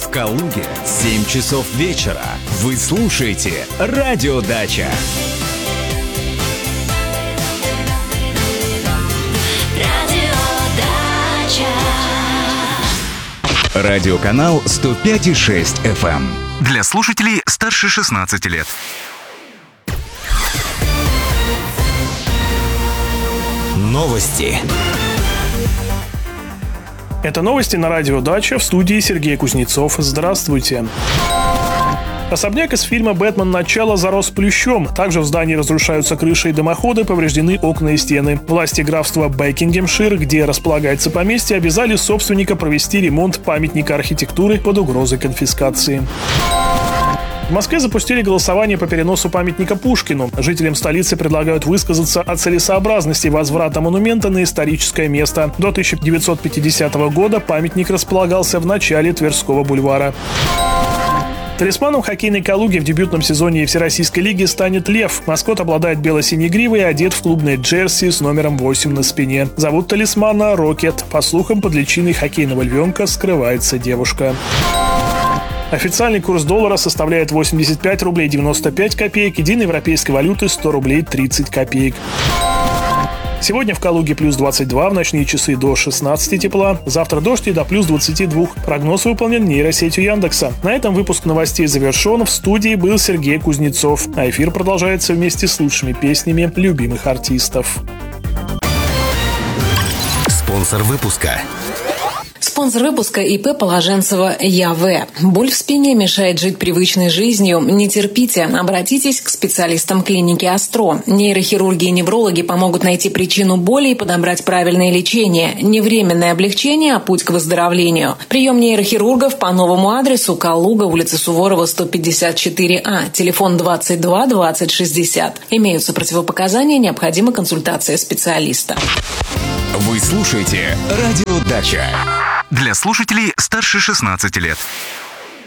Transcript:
В Калуге 7 часов вечера. Вы слушаете Радио Дача. Радиоканал 105,6 FM. Для слушателей старше 16 лет. Новости. Это новости на Радио Дача, в студии Сергей Кузнецов. Здравствуйте. Особняк из фильма «Бэтмен. Начало» зарос плющом. Также в здании разрушаются крыши и дымоходы, повреждены окна и стены. Власти графства Бекингемшир, где располагается поместье, обязали собственника провести ремонт памятника архитектуры под угрозой конфискации. В Москве запустили голосование по переносу памятника Пушкину. Жителям столицы предлагают высказаться о целесообразности возврата монумента на историческое место. До 1950 года памятник располагался в начале Тверского бульвара. Талисманом хоккейной Калуги в дебютном сезоне Всероссийской лиги станет лев. Маскот обладает бело-синей гривой и одет в клубное джерси с номером 8 на спине. Зовут талисмана Рокет. По слухам, под личиной хоккейного львенка скрывается девушка. Официальный курс доллара составляет 85 рублей 95 копеек, единой европейской валюты 100 рублей 30 копеек. Сегодня в Калуге плюс 22, в ночные часы до 16 тепла. Завтра дождь и до плюс 22. Прогноз выполнен нейросетью Яндекса. На этом выпуск новостей завершен. В студии был Сергей Кузнецов. А эфир продолжается вместе с лучшими песнями любимых артистов. Спонсор выпуска. Спонсор выпуска ИП Положенцева ЯВ. Боль в спине мешает жить привычной жизнью? Не терпите. Обратитесь к специалистам клиники Астро. Нейрохирурги и неврологи помогут найти причину боли и подобрать правильное лечение. Не временное облегчение, а путь к выздоровлению. Прием нейрохирургов по новому адресу: Калуга, улица Суворова, 154А. Телефон 22 20 60. Имеются противопоказания, необходима консультация специалиста. Вы слушаете Радио Дача. Для слушателей старше 16 лет.